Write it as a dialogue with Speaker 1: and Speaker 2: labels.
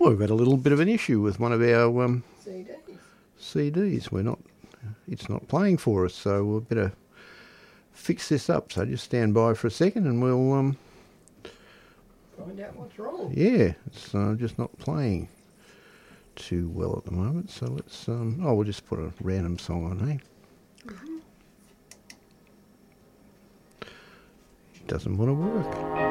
Speaker 1: Well, we've had a little bit of an issue with one of our CDs. It's not playing for us, so we'll better fix this up. So just stand by for a second and we'll
Speaker 2: find out what's wrong.
Speaker 1: Yeah, it's just not playing too well at the moment. So let's we'll just put a random song on, hey?
Speaker 2: Mm-hmm.
Speaker 1: It doesn't want to work.